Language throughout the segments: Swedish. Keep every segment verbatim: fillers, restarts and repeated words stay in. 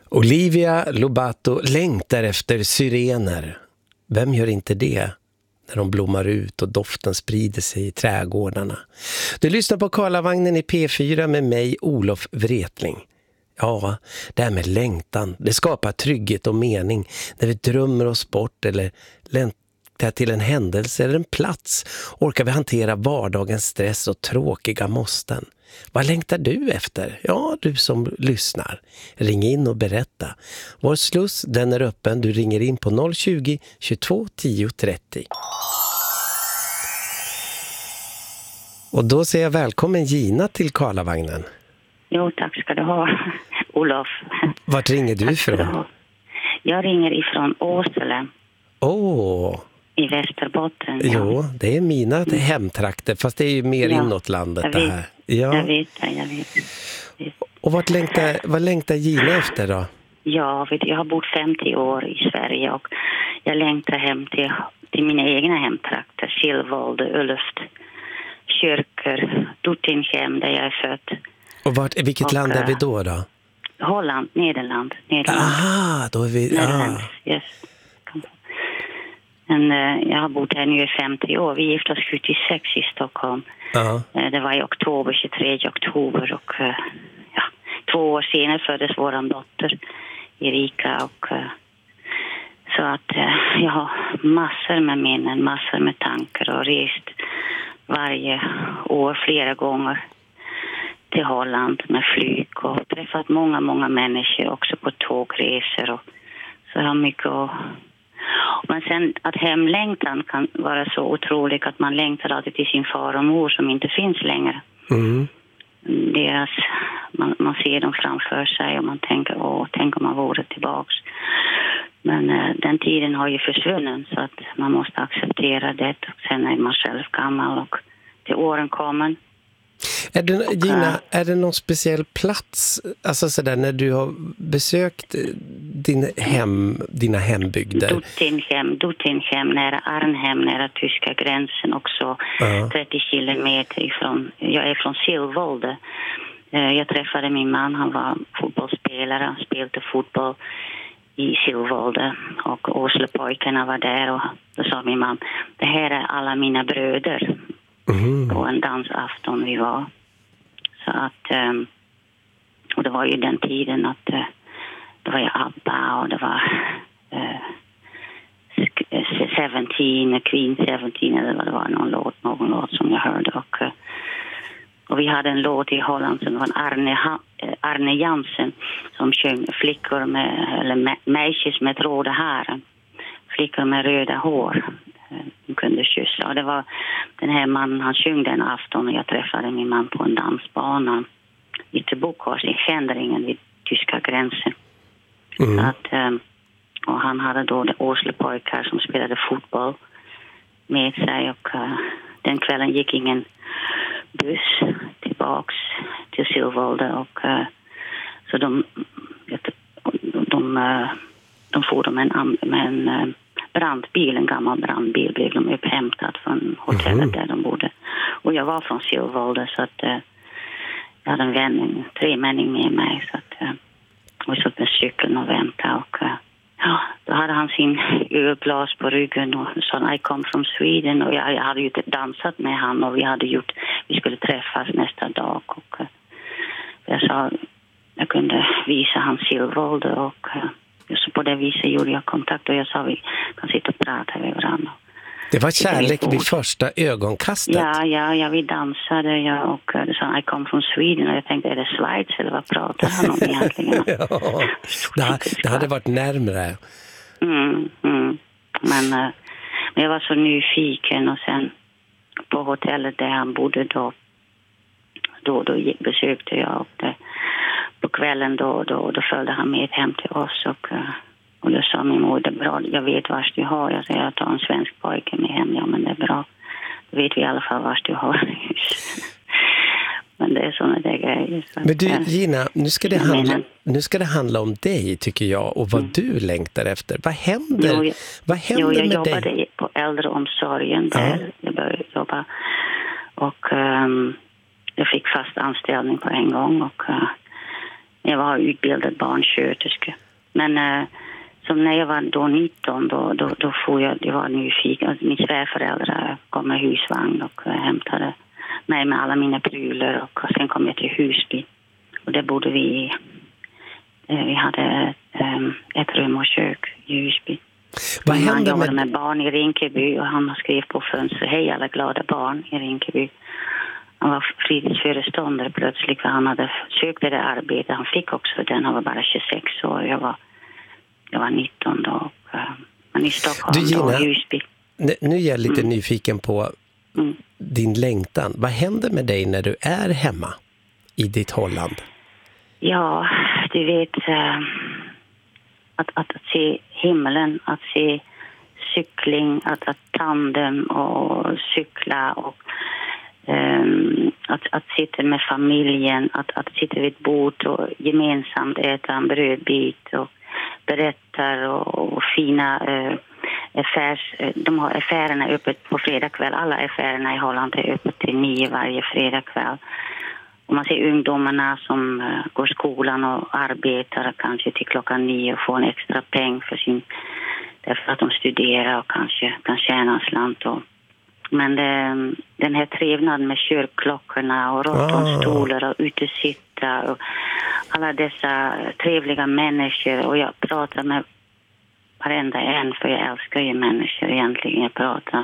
Olivia Lobato längtar efter syrener. Vem gör inte det? När de blommar ut och doften sprider sig i trädgårdarna. Du lyssnar på Karlavagnen i P fyra med mig, Olof Wretling. Ja, det här med längtan, det skapar trygghet och mening när vi drömmer oss bort eller längtar till en händelse eller en plats. Orkar vi hantera vardagens stress och tråkiga måsten. Vad längtar du efter? Ja, du som lyssnar. Ring in och berätta. Vår sluss, den är öppen. Du ringer in på noll tjugo, tjugotvå, tio, trettio. Och då säger jag välkommen Gina till Karlavagnen. Jo, tack ska du ha, Olof. Vart ringer du ifrån? Jag ringer ifrån Åsele. Åh! Oh. I Västerbotten. Jo, ja. det är mina mm. hemtrakter, fast det är ju mer ja, inåt landet det här. Ja. Jag vet det, jag vet. vet. Och vart längtar, vad längtar Gina efter då? Ja, vet, jag har bott femtio år i Sverige och jag längtar hem till, till mina egna hemtrakter. Silvold, Ulft, Kyrkor, Duttinshem där jag är född. Och vart, vilket och, land är vi då då? Holland, Nederland. Nederland. Aha, då är vi... Nederland, ah. yes. Men uh, jag har bott här nu i femtio år. Vi gifte oss sjuttiosex i Stockholm. Uh-huh. Uh, det var i oktober, tjugotredje oktober. Och uh, ja, två år senare föddes vår dotter Erika. Och, uh, så att uh, jag har massor med minnen, massor med tankar. Och rest varje år flera gånger till Holland med flyg. Och träffat många, många människor också på tågresor. Och, så jag har mycket att... Men sen att hemlängtan kan vara så otroligt att man längtar alltid till sin far och mor som inte finns längre. Mm. Deras, man, man ser dem framför sig och man tänker, åh, tänk om man vore tillbaks. Men eh, den tiden har ju försvunnit så att man måste acceptera det. Sen är man själv gammal och till åren kommer. Är det, Gina, är det någon speciell plats, alltså sådär, när du har besökt din hem, dina hembygder? Duttinshem, Duttinshem, nära Arnhem, nära tyska gränsen också, uh-huh. trettio kilometer ifrån, jag är från Silvolde. Jag träffade min man, han var fotbollsspelare, han spelade fotboll i Silvolde och Åslepojkarna var där och då sa min man, det här är alla mina bröder. Mm. På en dansafton vi var. Så att um, och det var ju den tiden att uh, det var ju ABBA och det var uh, Seventeen, Queen Seventeen eller vad det var, någon låt, någon låt som jag hörde och, uh, och vi hade en låt i Holland som var Arne, uh, Arne Jansen som sjöng flickor med, eller mejsis med röda hår, flickor med röda hår. De kunde kyssa. Och det var den här mannen, han sjöng den afton och jag träffade min man på en dansbana i Bokås i Kändringen vid tyska gränsen. Mm. Så att, och han hade då de Åslepojkar som spelade fotboll med sig och uh, den kvällen gick ingen buss tillbaks till Silvolde och uh, så de de, de, uh, de får dem med en, med en uh, brandbil, en gammal brandbil blev de upphämtad från hotellet mm. där de bodde. Och jag var från Silvolde så att uh, jag hade en vän, tre människor med mig så att uh, vi satt med cykeln och väntade och uh, ja, då hade han sin ölglas på ryggen och sa I come from Sweden och jag, jag hade ju dansat med han och vi hade gjort, vi skulle träffas nästa dag och uh, jag sa jag kunde visa hans Silvolde och uh, så på det viset gjorde jag kontakt och jag sa vi kan sitta och prata med varandra. Det var kärlek vid första ögonkastet? Ja, ja, ja vi dansade jag, och det sa I come from Sweden och jag tänkte är det Schweiz eller vad pratar han om egentligen? ja, det, det hade varit närmare. Mm, mm. Men, men jag var så nyfiken och sen på hotellet där han bodde då då, då besökte jag och det, på kvällen då, då, då följde han med hem till oss och, och då sa min mor, det är bra, jag vet vars du har. Jag säger, jag tar en svensk pojke med hem, ja men det är bra. Då vet vi i alla fall vars du har. Men det är sådana där grejer. Så men du Gina, nu ska, det handla, nu ska det handla om dig tycker jag och vad mm. du längtar efter. Vad händer, jo, jag, vad händer jo, jag med jobbade dig? på äldreomsorgen där. Ja. Jag började jobba och um, jag fick fast anställning på en gång och uh, jag var utbildad barnsköterska. Men eh, som när jag var då nitton, då, då, då får jag, jag var nyfiken. Alltså, min svärföräldrar kom med husvagn och uh, hämtade mig med alla mina prylar. Och, och sen kom jag till Husby. Och där bodde vi. Uh, vi hade um, ett rum och kök i Husby. Vad han hände jobbade med... med barn i Rinkeby och han skrev på fönstret: hej alla glada barn i Rinkeby. Han var fritidsföreståndare plötsligt, för han hade sökt det arbete. Han fick också den, han var bara tjugosex år. Jag var, jag var nitton då. Och, uh, men i Stockholm du, Gina, då, Husby. Nu är jag lite mm. nyfiken på mm. din längtan. Vad händer med dig när du är hemma i ditt Holland? Ja, du vet... Uh, Att, att, att se himlen, att se cykling, att, att tandem och cykla och um, att, att sitta med familjen, att, att sitta vid ett bord och gemensamt äta en brödbit och berättar och, och fina uh, affärs... De har affärerna öppet på fredagkväll. Alla affärerna i Holland är öppet till nio varje fredagkväll. Och man ser ungdomarna som uh, går skolan och arbetar kanske till klockan nio och får en extra peng för sin, därför att de studerar och kanske kan tjäna en slant. Och, men det, den här trevnaden med kyrkklockorna och rotonstolar och utesitta och alla dessa trevliga människor. Och jag pratar med varenda en, för jag älskar ju människor egentligen. Jag pratar...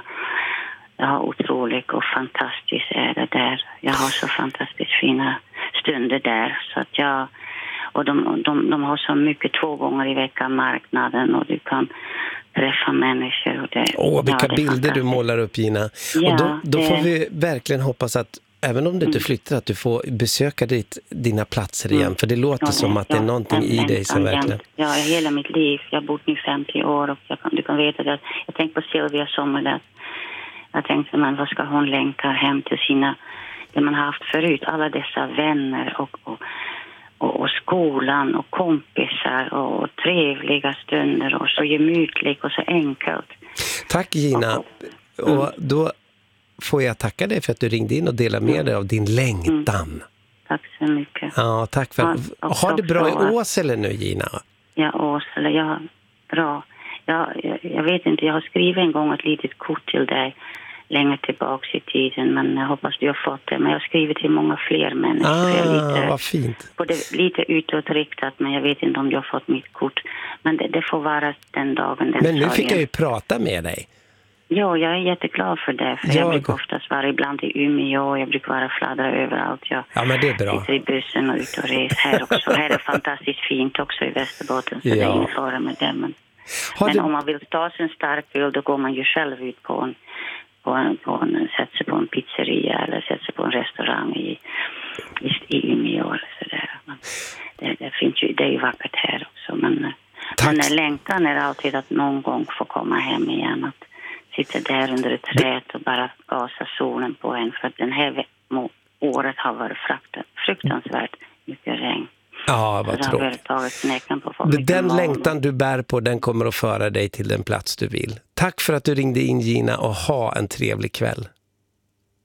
Jag har otroligt och fantastiskt är det där. Jag har så fantastiskt fina stunder där. Så att jag, och de, de, de har så mycket två gånger i veckan marknaden och du kan träffa människor. Och det, Åh, vilka ja, bilder du målar upp, Gina. Ja, och då, då det... får vi verkligen hoppas att även om du inte flyttar, att du får besöka ditt, dina platser igen. Mm. För det låter ja, som att ja, det är någonting en, i dig som en, verkligen... Ja, hela mitt liv. Jag har bott nu femtio år och jag kan, du kan veta att jag tänkte på Silvia Sommerlath. Jag tänkte, men vad ska hon längta hem till sina, det man har haft förut, alla dessa vänner och, och, och, och skolan och kompisar och trevliga stunder och så gemytligt och så enkelt. Tack, Gina. Och, och, mm. och då får jag tacka dig för att du ringde in och delade med dig av din längtan. Mm. Tack så mycket. Ja, tack för att... Ja, har det bra i Åsele nu, Gina? Ja, Åsele, ja, bra. Ja, jag, jag vet inte, jag har skrivit en gång ett litet kort till dig längre tillbaka i tiden, men jag hoppas du har fått det. Men jag har skrivit till många fler människor. Ah, lite, vad fint. Både, lite utåtriktat, men jag vet inte om du har fått mitt kort. Men det, det får vara den dagen. Den men nu sorgen. Fick jag ju prata med dig. Ja, jag är jätteglad för det. För jag, jag brukar oftast vara ibland i Umeå. Jag brukar vara fladdra överallt. Jag ja, men det är bra. sitter i bussen och ut och reser här också. Här är fantastiskt fint också i Västerbotten. Så ja. Det är ingen fara med det. Men, men du... om man vill ta sig en stark öl, då går man ju själv ut på en, på en, på en sätter sig på en pizzeria eller sätter sig på en restaurang i, i, i Umeå eller sådär. Men det, det finns ju, det är ju vackert här också. Men, men längtan är alltid att någon gång få komma hem igen. Att sitta där under ett träd och bara gasa solen på en. För att den här året har varit fruktansvärt mycket regn. Ja, vad tråkigt. Den längtan du bär på, den kommer att föra dig till den plats du vill. Tack för att du ringde in, Gina, och ha en trevlig kväll.